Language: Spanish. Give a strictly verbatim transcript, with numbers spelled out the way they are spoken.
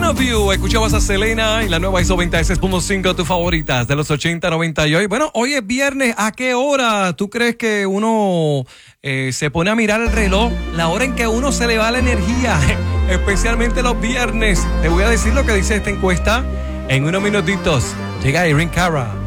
of You. Escuchabas a Selena y la nueva I S O noventa y seis punto cinco, tus favoritas de los ochenta, noventa y hoy. Bueno, hoy es viernes. ¿A qué hora tú crees que uno eh, se pone a mirar el reloj? La hora en que uno se le va la energía, especialmente los viernes. Te voy a decir lo que dice esta encuesta en unos minutitos. Llega Irene Cara.